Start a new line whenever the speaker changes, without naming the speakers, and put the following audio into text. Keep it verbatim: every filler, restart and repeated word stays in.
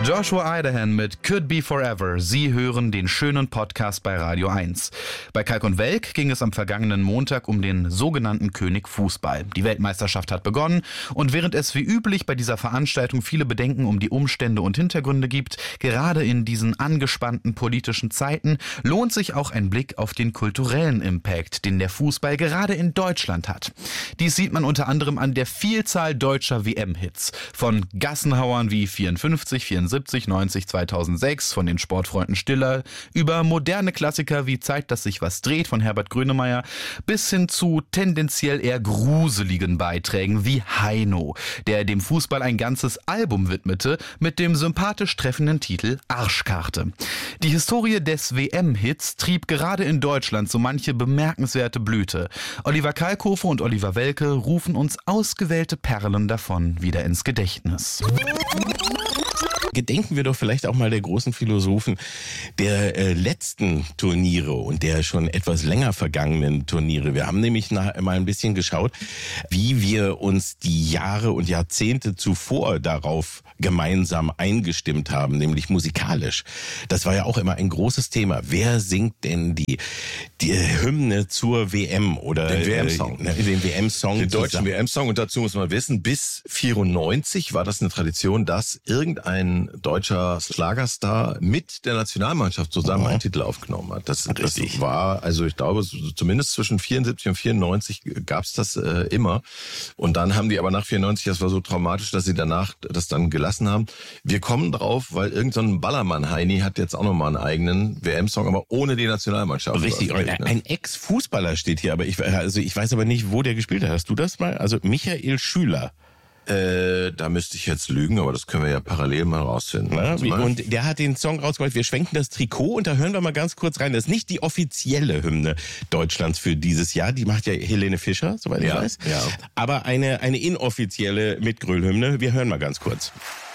Joshua Idahan mit Could Be Forever. Sie hören den schönen Podcast bei Radio eins. Bei Kalk und Welk ging es am vergangenen Montag um den sogenannten König Fußball. Die Weltmeisterschaft hat begonnen und während es wie üblich bei dieser Veranstaltung viele Bedenken um die Umstände und Hintergründe gibt, gerade in diesen angespannten politischen Zeiten, lohnt sich auch ein Blick auf den kulturellen Impact, den der Fußball gerade in Deutschland hat. Dies sieht man unter anderem an der Vielzahl deutscher W M-Hits. Von Gassenhauern wie vierundfünfzig, vierundsiebzig, neunzig, zweitausendsechs von den Sportfreunden Stiller, über moderne Klassiker wie Zeit, dass sich was dreht von Herbert Grönemeyer, bis hin zu tendenziell eher gruseligen Beiträgen wie Heino, der dem Fußball ein ganzes Album widmete mit dem sympathisch treffenden Titel Arschkarte. Die Historie des W M-Hits trieb gerade in Deutschland so manche bemerkenswerte Blüte. Oliver Kalkofe und Oliver Welke rufen uns ausgewählte Perlen davon wieder ins Gedächtnis.
Gedenken wir doch vielleicht auch mal der großen Philosophen der äh, letzten Turniere und der schon etwas länger vergangenen Turniere. Wir haben nämlich nach, mal ein bisschen geschaut, wie wir uns die Jahre und Jahrzehnte zuvor darauf gemeinsam eingestimmt haben, nämlich musikalisch. Das war ja auch immer ein großes Thema. Wer singt denn die, die Hymne zur W M oder
den W M-Song?
Äh, den W M-Song.
Den deutschen W M-Song. Und dazu muss man wissen, bis vierundneunzig war das eine Tradition, dass irgendein deutscher Schlagerstar mit der Nationalmannschaft zusammen einen Titel aufgenommen hat. Das, das war, also ich glaube, zumindest zwischen vierundsiebzig und vierundneunzig gab es das äh, immer. Und dann haben die aber nach vierundneunzig, das war so traumatisch, dass sie danach das dann gelassen haben. Wir kommen drauf, weil irgend so ein Ballermann-Heini hat jetzt auch nochmal einen eigenen W M-Song, aber ohne die Nationalmannschaft.
Richtig, ein, ein Ex-Fußballer steht hier, aber ich, also ich weiß aber nicht, wo der gespielt hat. Hast du das mal? Also Michael Schüler.
Äh, da müsste ich jetzt lügen, aber das können wir ja parallel mal rausfinden.
Ja, und der hat den Song rausgeholt. Wir schwenken das Trikot und da hören wir mal ganz kurz rein. Das ist nicht die offizielle Hymne Deutschlands für dieses Jahr. Die macht ja Helene Fischer, soweit
ja,
ich weiß.
Ja.
Aber eine, eine inoffizielle Mitgröl-Hymne. Wir hören mal ganz kurz.